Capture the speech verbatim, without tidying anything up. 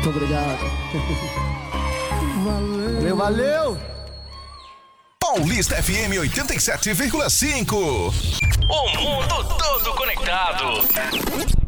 Muito obrigado. Valeu, valeu. Paulista F M oitenta e sete vírgula cinco. O mundo todo conectado.